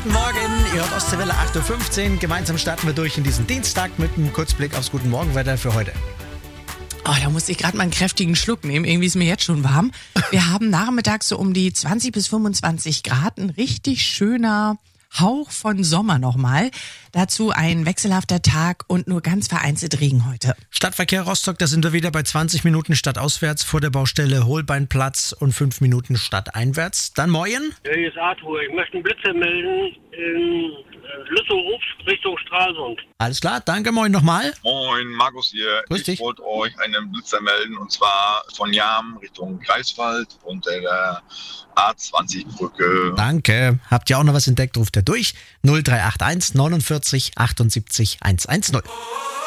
Guten Morgen, ihr hört Ostseewelle 8.15 Uhr. Gemeinsam starten wir durch in diesen Dienstag mit einem Kurzblick aufs Guten Morgenwetter für heute. Oh, da musste ich gerade mal einen kräftigen Schluck nehmen. Irgendwie ist mir jetzt schon warm. Wir haben nachmittags so um die 20 bis 25 Grad. Ein richtig schöner Hauch von Sommer nochmal. Dazu ein wechselhafter Tag und nur ganz vereinzelt Regen heute. Stadtverkehr Rostock, da sind wir wieder bei 20 Minuten stadtauswärts vor der Baustelle Holbeinplatz und 5 Minuten stadteinwärts. Dann morgen. Hier ist Arthur. Ich möchte einen Blitzer melden in Lüssow Richtung Stralsund. Alles klar, danke, moin nochmal. Moin, Markus hier. Grüß dich. Ich wollte euch einen Blitzer melden und zwar von Jam Richtung Greifswald unter der A20-Brücke. Danke. Habt ihr auch noch was entdeckt, ruft er durch. 0381 49 78 110.